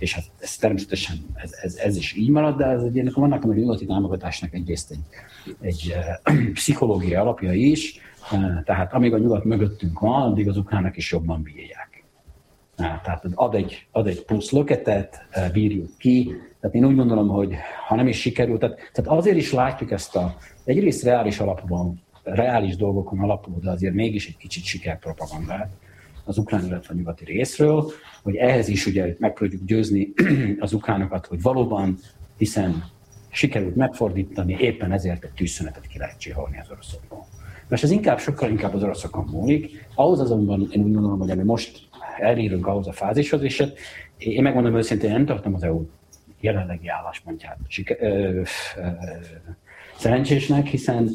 és hát ez természetesen ez is így marad, de ennek vannak a nyugati támogatásnak egyrészt egy pszichológiai alapja is, tehát amíg a nyugat mögöttünk van, addig az ukránok is jobban bírják. Tehát ad egy plusz löketet, bírjuk ki. Tehát én úgy gondolom, hogy ha nem is sikerült, tehát azért is látjuk ezt egyrészt reális dolgokon alapuló, de azért mégis egy kicsit sikerpropagandát az ukrán, illetve a nyugati részről, hogy ehhez is ugye meg tudjuk győzni az ukránokat, hogy valóban, hiszen sikerült megfordítani, éppen ezért egy tűzszünetet ki lehet csiholni az oroszokból. Most ez sokkal inkább az oroszokon múlik, ahhoz azonban én úgy gondolom, hogy ami most elérünk ahhoz a fázishoz, és én megmondom őszintén, nem tartom az EU jelenlegi álláspontját szerencsésnek, hiszen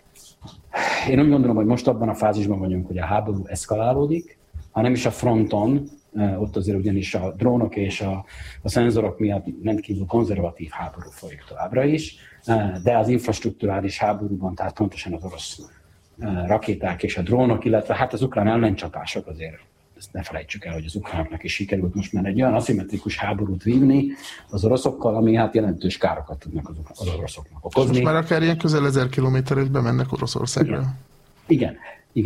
én úgy gondolom, hogy most abban a fázisban vagyunk, hogy a háború eszkalálódik, ha nem is a fronton, ott azért ugyanis a drónok és a szenzorok miatt rendkívül konzervatív háború folyik továbbra is, de az infrastrukturális háborúban, tehát pontosan az orosz rakéták és a drónok, illetve hát az ukrán ellencsapások azért, ezt ne felejtsük el, hogy az ukránoknak is sikerült most már egy olyan aszimmetrikus háborút vívni az oroszokkal, ami hát jelentős károkat tudnak az oroszoknak okozni. Most már akár ilyen közel 1000 kilométeres bemennek Oroszországra. Igen.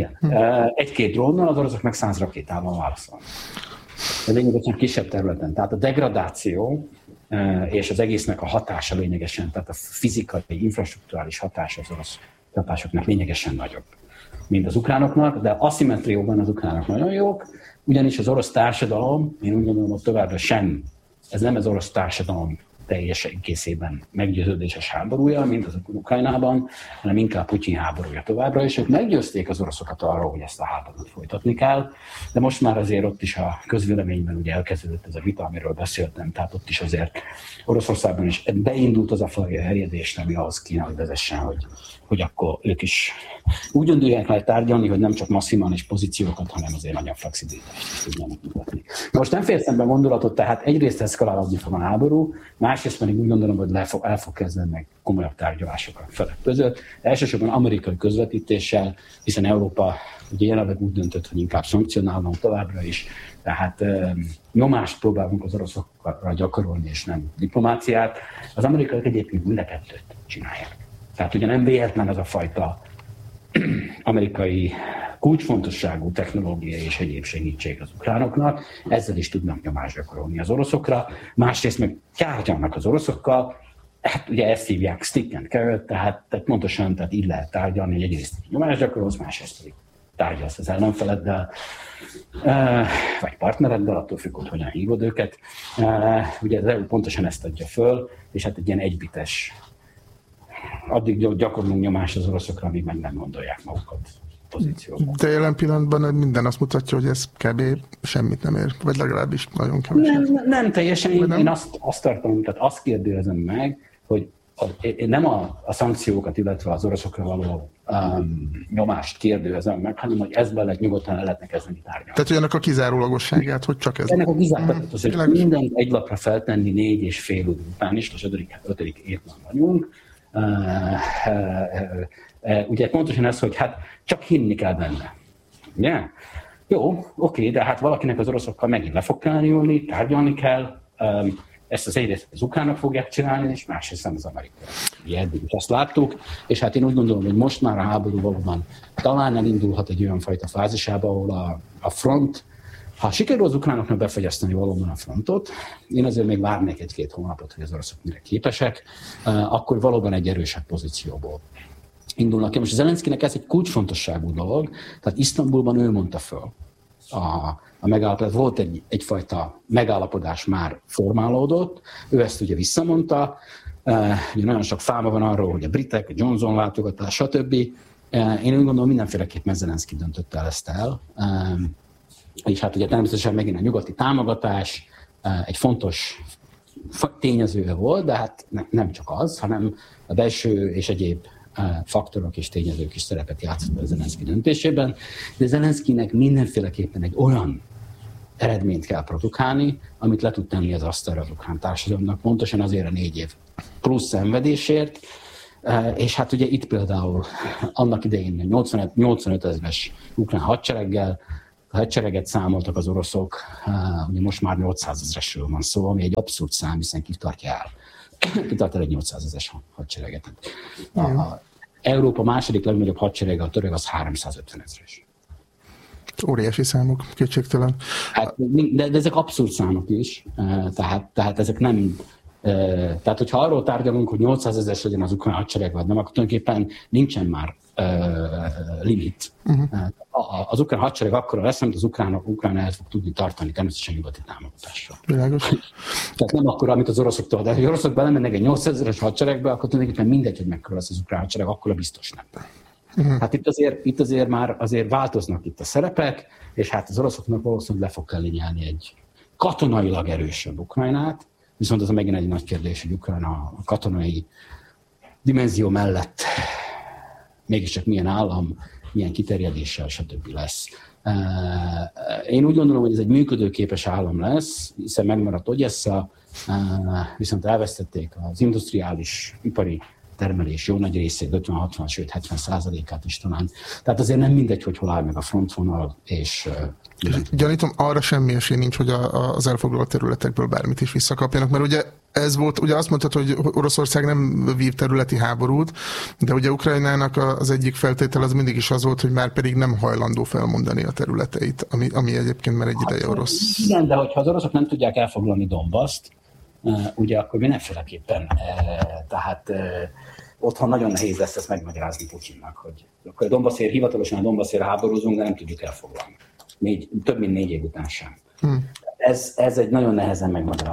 Egy-két drónnal, az oroszok meg 100 rakétával válaszolnak. De lényegesen kisebb területen. Tehát a degradáció és az egésznek a hatása lényegesen, tehát a fizikai, infrastrukturális hatása az orosz csapásoknak lényegesen nagyobb, mint az ukránoknak, de aszimmetrióban az ukránok nagyon jók, ugyanis az orosz társadalom, én úgy gondolom, hogy továbbra sem, ez nem az orosz társadalom teljes egészében meggyőződéses háborúja, mint az Ukrajnában, hanem inkább Putyin háborúja továbbra, és ők meggyőzték az oroszokat arról, hogy ezt a háborút folytatni kell, de most már azért ott is a közvéleményben ugye elkezdődött ez a vita, amiről beszéltem, tehát ott is azért Oroszországban is beindult az a fajta herjedés, ami ahhoz kéne, hogy vezessen, hogy akkor ők is úgy indulják le tárgyalni, hogy nem csak maximális pozíciókat, hanem azért nagyon flexibilitást tudjanak mutatni. Most nem félszem be gondolatot, tehát egyrészt eszkalálódni fog a háború, másrészt pedig úgy gondolom, hogy el fog kezdeni meg komolyabb tárgyalások a felek között. Elsősorban amerikai közvetítéssel, hiszen Európa ugye jelenleg úgy döntött, hogy inkább szankcionálnak továbbra is, tehát nyomást próbálunk az oroszokra gyakorolni, és nem diplomáciát. Az amerikaiak egyébként mind a kettőt csinálják. Tehát ugye nem véletlen az a fajta amerikai kulcsfontosságú technológia és egyéb segítség az ukránoknak, ezzel is tudnak nyomást gyakorolni az oroszokra, másrészt meg tárgyalnak az oroszokkal, hát ugye ezt hívják stick and carrot, tehát pontosan tehát így lehet tárgyalni, hogy egyrészt nyomást gyakorolsz, másrészt pedig tárgyalsz az ellenfeleddel, vagy partnereddel, attól függ, hogy hogyan hívod őket. Ugye az EU pontosan ezt adja föl, és hát egy ilyen egybites, addig gyakorlunk nyomást az oroszokra, amíg meg nem gondolják magukat pozícióban. De jelen pillanatban minden azt mutatja, hogy ez kb. Semmit nem ér, vagy legalábbis nagyon kevés. Nem teljesen, én azt tartom, tehát azt kérdőzem meg, hogy nem a szankciókat, illetve az oroszokra való nyomást kérdőzem meg, hanem hogy ezben lehet nyugodtan el lehetne kezdeni tárgyalni. Tehát annak a kizárólagosságát, hogy csak ez. Ennek a kizárólagos, hogy minden egy lapra feltenni 4,5 év után is, most 5. évben vagyunk. Ugye pontosan ez, hogy hát csak hinni kell benne. Yeah? Jó, oké, de hát valakinek az oroszokkal megint le fog kellene ülni, tárgyalni kell, ezt az egyrészt az ukránok fogják csinálni, és másrészt az amerikai. Ugye eddig is azt láttuk, és hát én úgy gondolom, hogy most már a háború valóban talán elindulhat egy olyan fajta fázisába, ahol a front, ha sikerül az ukránoknak befagyasztani valóban a frontot, én azért még várnék 1-2 hónapot, hogy az oroszok mire képesek, akkor valóban egy erősebb pozícióból indulnak ki. Most Zelenszkinek ez egy kulcsfontosságú dolog, tehát Isztambulban ő mondta föl a megállapodás, volt egyfajta megállapodás már formálódott, ő ezt ugye visszamondta, ugye nagyon sok fáma van arról, hogy a britek, a Johnson látogatás, stb. Én úgy gondolom, mindenféleképpen Zelenszky döntötte el ezt el, és hát ugye természetesen megint a nyugati támogatás egy fontos tényező volt, de hát nem csak az, hanem a belső és egyéb faktorok és tényezők is szerepet játszottak a Zelenszky döntésében, de Zelenszkynek mindenféleképpen egy olyan eredményt kell produkálni, amit le tud tenni az asztalra az ukrán társadalomnak, pontosan azért a 4 év plusz szenvedésért, és hát ugye itt például annak idején 85 ezeres ukrán hadsereggel hadsereget számoltak az oroszok, ugye most már 800 000-esről van szó, ami egy abszurd szám, hiszen kitartja el egy 800 000-es hadsereget. Európa második legnagyobb hadserege, a török, az 350 000-es. Óriási számok, kétségtelen. Hát, de ezek abszurd számok is, tehát ezek nem... Tehát, hogyha arról tárgyalunk, hogy 800 000-es legyen az ukrán hadsereg, vagy nem, akkor tulajdonképpen nincsen már limit. Az ukrán hadsereg akkora lesz, amit az ukrán el fog tudni tartani, természetesen nyugati támogatással. Tehát nem akkor, amit az oroszoktól, de ha az oroszok belemennek egy 800 000-es hadseregbe, akkor tulajdonképpen mindegy, hogy mekkora lesz az ukrán hadsereg, akkor biztos nem. Hát itt azért már változnak itt a szerepek, és hát az oroszoknak valószínűleg le fog kellene nyelni egy katonailag erősebb Ukrajnát, viszont az megint egy nagy kérdés, hogy Ukrajna a katonai dimenzió mellett mégiscsak milyen állam, milyen kiterjedéssel, stb. Lesz. Én úgy gondolom, hogy ez egy működőképes állam lesz, hiszen megmaradt Odessa, viszont elvesztették az industriális, ipari termelés jó nagy részét, 50-60, sőt 70%-át is talán. Tehát azért nem mindegy, hogy hol áll meg a frontvonal, és... Gyanítom, arra semmi esély nincs, hogy az elfoglalt területekből bármit is visszakapjanak, mert ugye ez volt, ugye azt mondtad, hogy Oroszország nem vív területi háborút, de ugye Ukrajnának az egyik feltétel az mindig is az volt, hogy már pedig nem hajlandó felmondani a területeit, ami egyébként már egy ideje orosz. Igen, de hogyha az oroszok nem tudják elfoglalni Donbaszt, ugye akkor mindenféleképpen, tehát otthon nagyon nehéz lesz ezt megmagyarázni Putyinnak, hogy akkor a Donbasszért, hivatalosan a Donbasszért háborúzunk, de nem tudjuk elfoglalni. Több mint 4 év után sem. Ez egy nagyon nehezen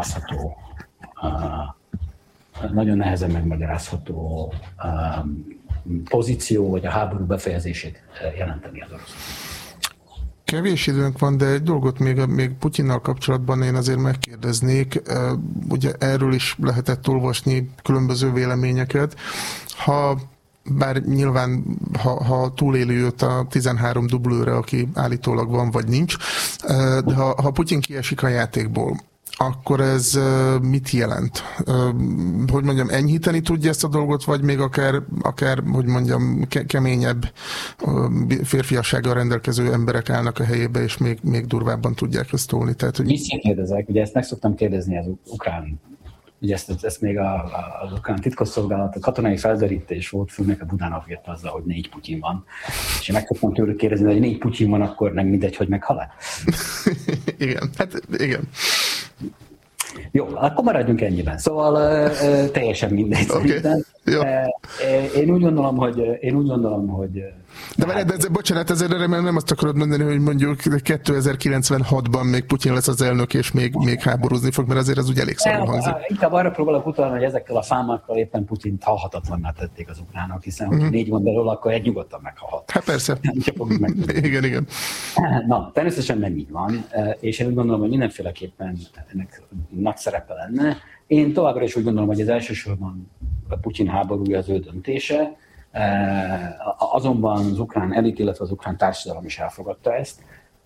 megmagyarázható pozíció, vagy a háború befejezését jelenteni az oroszok. Kevés időnk van, de egy dolgot még Putyinnal kapcsolatban én azért megkérdeznék. Ugye erről is lehetett olvasni különböző véleményeket. Bár nyilván, ha túléli őt a 13 dublőre, aki állítólag van vagy nincs, de ha Putyin kiesik a játékból, akkor ez mit jelent? Hogy mondjam, enyhíteni tudja ezt a dolgot, vagy még akár hogy mondjam, keményebb férfiassággal rendelkező emberek állnak a helyébe, és még durvábban tudják ezt tolni? Tehát, hogy... Visszakérdezek, ugye ezt meg szoktam kérdezni az ukrán, ugye ezt még az ukrán titkosszolgálat, a katonai felderítés volt, főleg a Budánov jött azzal, hogy 4 Putyin van. És én meg szoktam tőlük kérdezni, hogy 4 Putyin van, akkor nem mindegy, hogy meghal-e? Igen, hát igen. Jó, akkor maradjunk ennyiben. Szóval teljesen mindegy. Okay. Én úgy gondolom, hogy de bocsánat, ezért nem azt akarod mondani, hogy mondjuk 2096-ban még Putyin lesz az elnök, és még háborúzni fog, mert azért ez úgy elég szarul hangzik. Inkább arra próbálok utalni, hogy ezekkel a számokkal éppen Putyint halhatatlanná tették az ukránok, hiszen hogyha 4 van belőle, akkor egy nyugodtan meghalhat. Hát persze. Igen. Na, természetesen nem így van, és én úgy gondolom, hogy mindenféleképpen ennek nagy szerepe lenne. Én továbbra is úgy gondolom, hogy az elsősorban a Putyin háborúja az ő döntése, azonban az ukrán elit, illetve az ukrán társadalom is elfogadta ezt.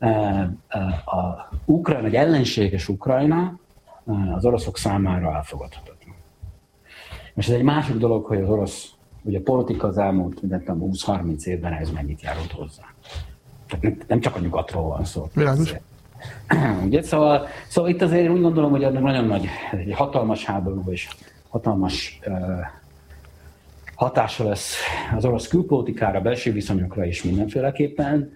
Egy ellenséges Ukrajna az oroszok számára elfogadhatatlan. És ez egy másik dolog, hogy az orosz, ugye a politika az elmúlt 20-30 évben ez mennyit járult hozzá. Tehát nem csak a nyugatról van szó. Ugye, szóval itt azért én úgy gondolom, hogy nagyon nagy, egy hatalmas háború és hatalmas hatása lesz az orosz külpolitikára, belső viszonyokra is mindenféleképpen.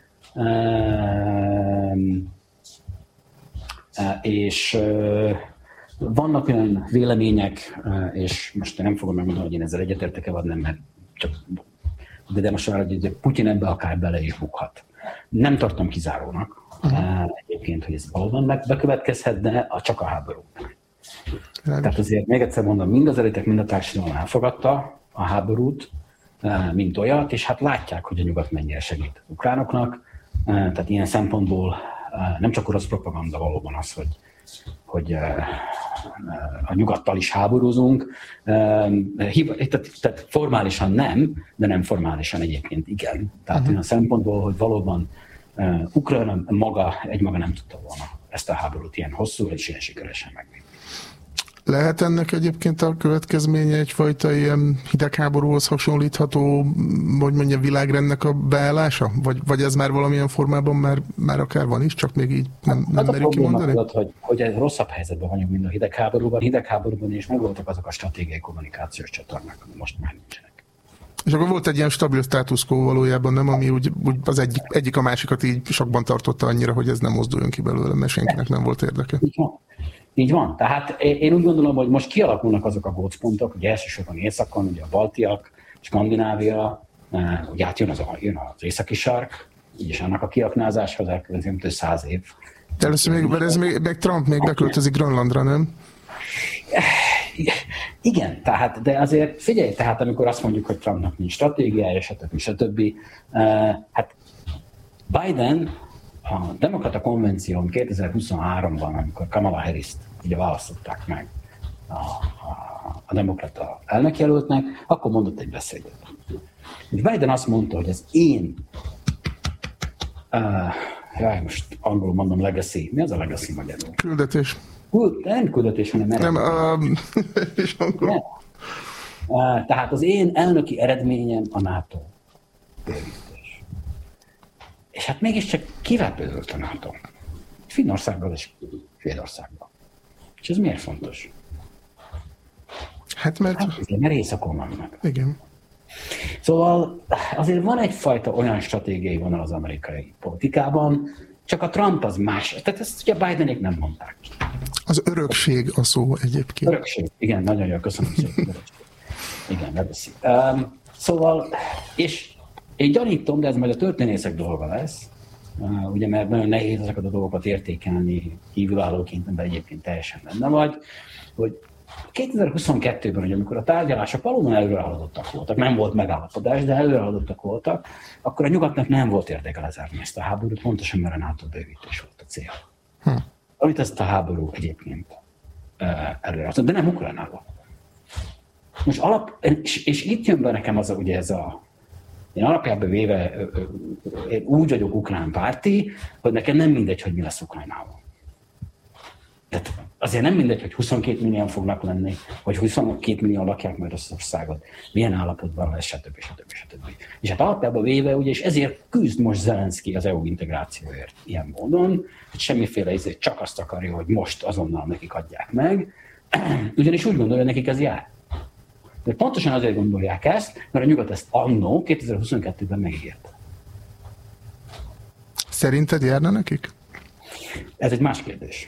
És vannak olyan vélemények, és most nem fogom megmondani, hogy én ezzel egyetértek-e vagy nem, mert csak, de most arra, hogy Putyin ebbe akár bele is bukhat. Nem tartom kizárónak egyébként, hogy ez valóban bekövetkezhet, de csak a háború. Tehát azért még egyszer mondom, mind az elitek, mind a társadalom elfogadta a háborút, mint olyat, és hát látják, hogy a nyugat mennyire segít az ukránoknak. Tehát ilyen szempontból nem csak orosz propaganda valóban az, hogy a nyugattal is háborúzunk. Tehát formálisan nem, de nem formálisan egyébként igen. Tehát olyan szempontból, hogy valóban Ukrajna egymaga nem tudta volna ezt a háborút ilyen hosszú és ilyen sikeresen megvinni. Lehet ennek egyébként a következménye egyfajta ilyen hidegháborúhoz hasonlítható, hogy mondja, világrendnek a beállása? Vagy ez már valamilyen formában már akár van is, csak még így nem merjük kimondani? Az, hogy egy rosszabb helyzetben vagyunk, mint a hidegháborúban. Hidegháborúban is megvoltak azok a stratégiai kommunikációs csatornák, ami most már nincsenek. És akkor volt egy ilyen stabil status quo valójában, nem? Ami úgy az egyik a másikat így sokban tartotta annyira, hogy ez nem mozduljon ki belőle, mert senkinek nem volt érdeke. Így van. Tehát én úgy gondolom, hogy most kialakulnak azok a gócpontok, ugye elsősorban északon, ugye a baltiak, Skandinávia, ugye hát jön az északi sark, így is annak a kiaknázáshoz elkövetkező 100 év. De először még Trump még beköltözik Grönlandra, nem? Igen, tehát, de azért figyelj, tehát amikor azt mondjuk, hogy Trumpnak nincs stratégiája, stb. Hát Biden a demokrata konvención 2023-ban, amikor Kamala Harris-t ugye választották meg a demokrata elnökjelöltnek, akkor mondott egy beszédet. Biden azt mondta, hogy az én most angolul mondom legacy. Mi az a legacy magyarul? Küldetés. Nem küldetés, hanem eredmény. Tehát az én elnöki eredményem a NATO bővítés. És hát mégiscsak kivel bővült a NATO? Finnországban és Svédországban. És ez miért fontos? Hát mert északon vannak. Igen. Szóval azért van egyfajta olyan stratégiai vonal az amerikai politikában, csak a Trump az más. Tehát ezt ugye Bidenék nem mondták. Az örökség a szó egyébként. Örökség, igen, nagyon jól, köszönöm szépen. Igen, lebeszi. Szóval, és én gyanítom, de ez majd a történészek dolga lesz, ugye, mert nagyon nehéz ezeket a dolgokat értékelni kívülállóként, de egyébként teljesen benne vagy, hogy 2022-ben, ugye, amikor a tárgyalások valóban előrehaladottak voltak, nem volt megállapodás, de előrehaladottak voltak, akkor a nyugatnak nem volt érdeke lezárni ezt a háborút, pontosan mert a NATO bővítés volt a cél. Amit ezt a háború egyébként előrehaladott, de nem Ukrajnában. Most és itt jön be nekem az, ugye ez én alapjában véve én úgy vagyok ukrán párti, hogy nekem nem mindegy, hogy mi lesz Ukrajnában. Tehát azért nem mindegy, hogy 22 millióan fognak lenni, vagy 22 millióan lakják majd az országot, milyen állapotban lesz, stb. És hát alapjában véve, ugye, és ezért küzd most Zelenszky az EU integrációért ilyen módon, hogy semmiféle csak azt akarja, hogy most azonnal nekik adják meg, ugyanis úgy gondolja, nekik ez jár. De pontosan azért gondolják ezt, mert a nyugat ezt annó 2022-ben megígérte. Szerinted járna nekik? Ez egy más kérdés.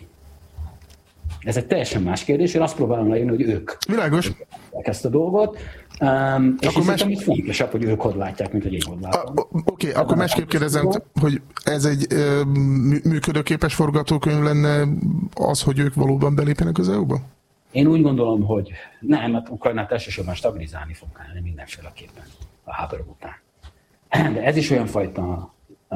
Ez egy teljesen más kérdés. Én azt próbálom leírni, hogy ők világos ezt a dolgot. És szerintem itt fontosabb, hogy ők hogy látják, mint hogy én hogy látom. Oké, akkor másképp kérdezem, hogy ez egy működőképes forgatókönyv lenne az, hogy ők valóban belépjenek az EU-ba? Én úgy gondolom, hogy nem, mert Ukrajnát elsősorban stabilizálni fog kellene mindenféleképpen a háború után. De ez is olyan fajta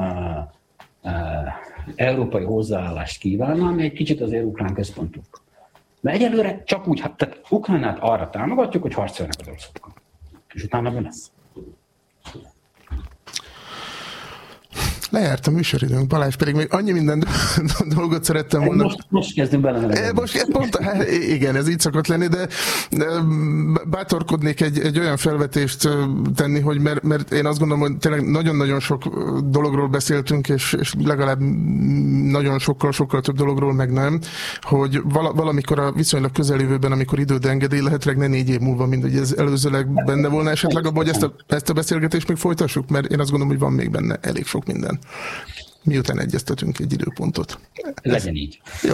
európai hozzáállást kívánna, ami egy kicsit azért ukrán központú. Mert egyelőre csak úgy, tehát Ukrajnát arra támogatjuk, hogy harcoljanak az oroszokkal. És utána mi lesz? Lejárt a műsoridőnk, Balázs, pedig még annyi minden dolgot szerettem volna. Most kezdünk bele. Igen, ez így szokott lenni, de bátorkodnék egy olyan felvetést tenni, hogy mert én azt gondolom, hogy tényleg nagyon-nagyon sok dologról beszéltünk, és legalább nagyon sokkal több dologról meg nem, hogy valamikor a viszonylag közeljövőben, amikor időd engedi, lehetőleg ne 4 év múlva, mint hogy ez előzőleg benne volna esetleg abban, hogy ezt a beszélgetést még folytassuk, mert én azt gondolom, hogy van még benne elég sok minden. Miután egyeztetünk egy időpontot. Legyen így. Jó.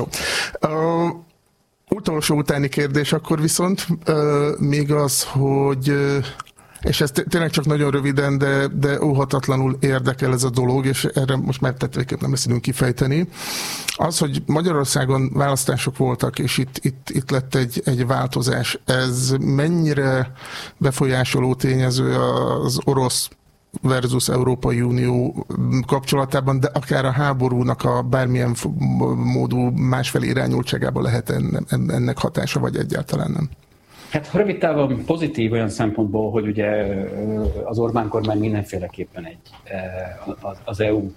Utolsó utáni kérdés akkor viszont még az, hogy, és ez tényleg csak nagyon röviden, de óhatatlanul érdekel ez a dolog, és erre most már tettéképp nem beszélünk kifejteni. Az, hogy Magyarországon választások voltak, és itt lett egy változás, ez mennyire befolyásoló tényező az orosz versus Európai Unió kapcsolatában, de akár a háborúnak a bármilyen módú másfelé irányultságában lehet ennek hatása, vagy egyáltalán nem? Hát rövid távon pozitív olyan szempontból, hogy ugye az Orbán kormány mindenféleképpen az EU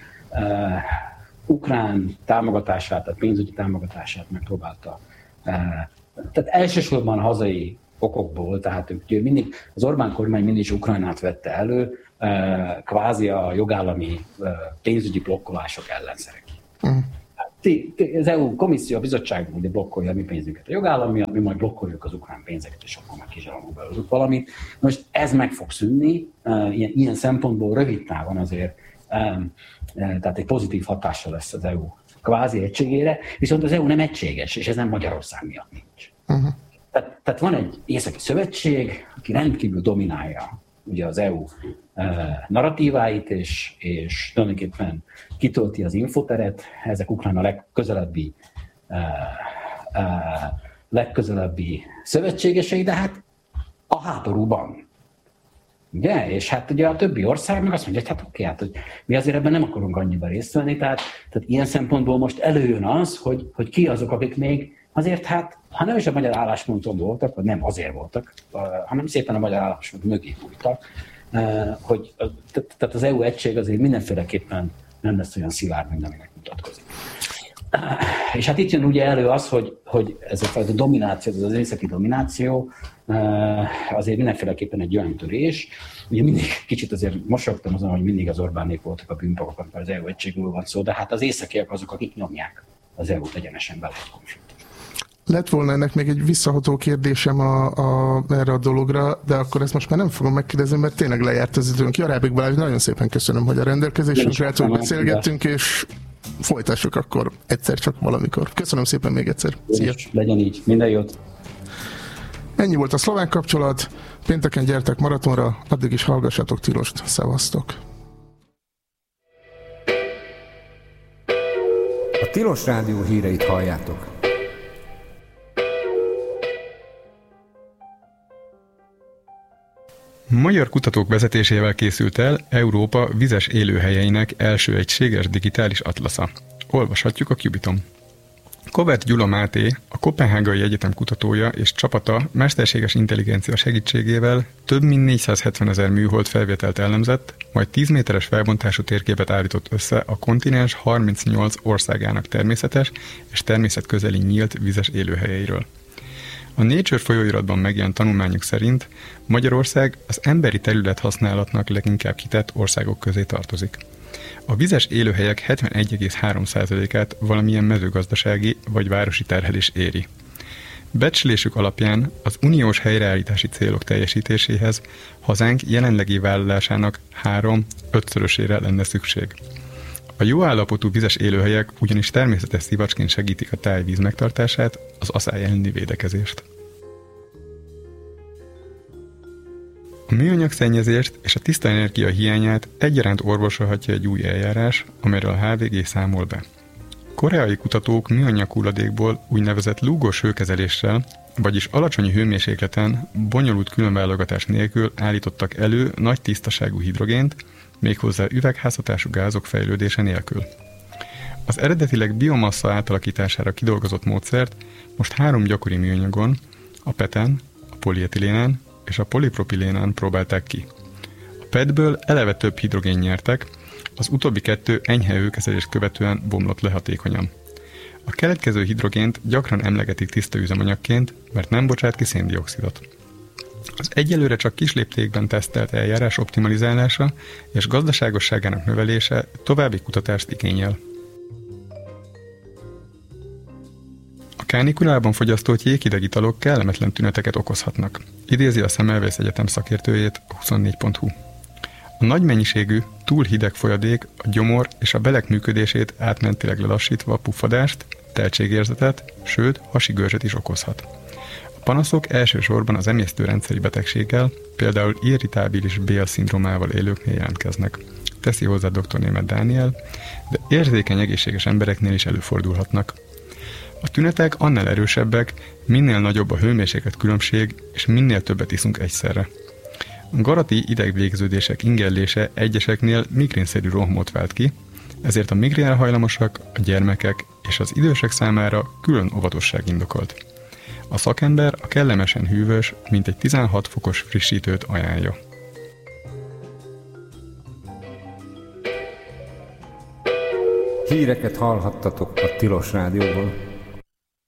ukrán támogatását, tehát pénzügyi támogatását megpróbálta tehát elsősorban hazai okokból, tehát ők mindig, az Orbán kormány mindig is Ukrajnát vette elő, kvázi a jogállami pénzügyi blokkolások ellenszerek. Az EU komisszió, a bizottság mindig blokkolja a mi pénzünket a jogállami, mi majd blokkoljuk az ukrán pénzeket, és akkor már kizsalomunk belőlük valamit. Most ez meg fog szűnni, ilyen szempontból rövid távon azért, tehát egy pozitív hatással lesz az EU kvázi egységére, viszont az EU nem egységes, és ez nem Magyarország miatt nincs. Tehát van egy északi szövetség, aki rendkívül dominálja ugye az EU narratíváit, és tulajdonképpen kitölti az infoteret. Ezek Ukrajna legközelebbi szövetségesei, de hát a háborúban. Ugye? És hát ugye a többi ország meg azt mondja, hogy hát oké, hát, hogy mi azért ebben nem akarunk annyiban részt venni, tehát ilyen szempontból most előjön az, hogy ki azok, akik még azért hát, ha nem is a magyar állásponton voltak, vagy nem azért voltak, hanem szépen a magyar álláspont mögé bújtak, hogy tehát az EU egység azért mindenféleképpen nem lesz olyan szilárd, mint aminek mutatkozik. És hát itt jön ugye elő az, hogy ez a domináció, az északi domináció azért mindenféleképpen egy olyan törés. Ugye mindig kicsit azért mosolyogtam azon, hogy mindig az Orbánék voltak a bűnbakok, mert az EU egységről van szó, de hát az északiak azok, akik nyomják az EU-t egyenesen bele egy konfliktus. Lett volna ennek még egy visszaható kérdésem erre a dologra, de akkor ezt most már nem fogom megkérdezni, mert tényleg lejárt az időnk. Jarábik Balázs, nagyon szépen köszönöm, hogy a rendelkezésünkre állt, hogy beszélgettünk, és folytassuk akkor egyszer csak valamikor. Köszönöm szépen még egyszer. Szia! Legyen így, minden jót! Ennyi volt a Szlovák Kapcsolat. Pénteken gyertek maratonra, addig is hallgassatok Tilost. Szevasztok! A Tilos Rádió híreit halljátok. Magyar kutatók vezetésével készült el Európa vizes élőhelyeinek első egységes digitális atlasza. Olvashatjuk a Cubiton. Kovert Gyula Máté, a Koppenhágai Egyetem kutatója és csapata mesterséges intelligencia segítségével több mint 470 000 műhold felvételt elemzett, majd 10 méteres felbontású térképet állított össze a kontinens 38 országának természetes és természetközeli nyílt vizes élőhelyeiről. A Nature folyóiratban megjelent tanulmányok szerint Magyarország az emberi területhasználatnak leginkább kitett országok közé tartozik. A vizes élőhelyek 71,3%-át valamilyen mezőgazdasági vagy városi terhelés éri. Becslésük alapján az uniós helyreállítási célok teljesítéséhez hazánk jelenlegi vállalásának 3-5-szörösére lenne szükség. A jó állapotú vizes élőhelyek ugyanis természetes szivacsként segítik a tájvíz megtartását, az aszály elleni védekezést. A műanyag szennyezést és a tiszta energia hiányát egyaránt orvosolhatja egy új eljárás, amelyről a HVG számol be. Koreai kutatók műanyag hulladékból úgynevezett lúgos hőkezeléssel, vagyis alacsony hőmérsékleten, bonyolult különválogatás nélkül állítottak elő nagy tisztaságú hidrogént, méghozzá üvegházhatású gázok fejlődése nélkül. Az eredetileg biomassa átalakítására kidolgozott módszert most 3 gyakori műanyagon, a PET-en, a polietilénen és a polipropilénán próbálták ki. A PET-ből eleve több hidrogén nyertek, az utóbbi 2 enyhe hőkezelést követően bomlott le hatékonyan. A keletkező hidrogént gyakran emlegetik tiszta üzemanyagként, mert nem bocsát ki széndioxidot. Az egyelőre csak kis léptékben tesztelt eljárás optimalizálása és gazdaságosságának növelése további kutatást igényel. A kánikulában fogyasztott jéghideg italok kellemetlen tüneteket okozhatnak, idézi a Semmelweis Egyetem szakértőjét a 24.hu. A nagy mennyiségű, túl hideg folyadék a gyomor és a belek működését átmentileg lelassítva puffadást, teltségérzetet, sőt hasigörzset is okozhat. A panaszok elsősorban az emésztőrendszeri betegséggel, például irritábilis Bél-szindrómával élőknél jelentkeznek, teszi hozzá dr. Németh Dániel, de érzékeny egészséges embereknél is előfordulhatnak. A tünetek annál erősebbek, minél nagyobb a hőmérséklet különbség, és minél többet iszunk egyszerre. A garati idegvégződések ingellése egyeseknél migrénszerű rohamot vált ki, ezért a migrénre hajlamosak, a gyermekek és az idősek számára külön óvatosság indokolt. A szakember a kellemesen hűvös, mintegy 16 fokos frissítőt ajánlja. Híreket hallhattatok a Tilos Rádióból.